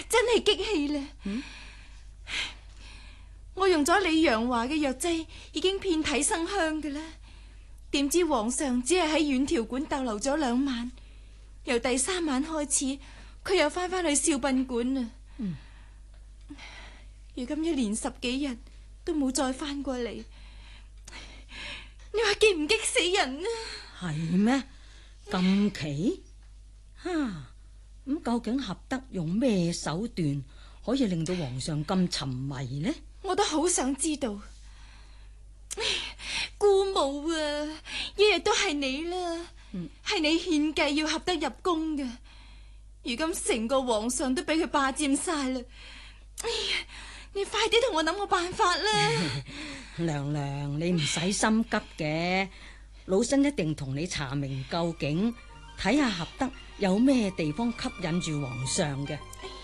真係激氣啦！我用咗李陽華嘅藥劑，已經遍體生香㗎啦。點知皇上只係喺遠條館逗留咗2晚，由第3晚開始，佢又翻返去少賓館啦。如今一連10幾日都冇再翻過嚟，你話激唔激死人啊？ 係咩？咁奇？咁究竟合德用咩手段可以令到皇上咁沉迷呢？ 我都好想知道。姑母啊，一日都係你啦，係你獻計要合德入宮嘅，如今成個皇上都俾佢霸佔晒啦。哎呀，你快啲同我諗個辦法啦！ 娘娘，你唔使心急嘅，老身一定同你查明究竟，睇下合德有咩地方吸引住皇上嘅。 哎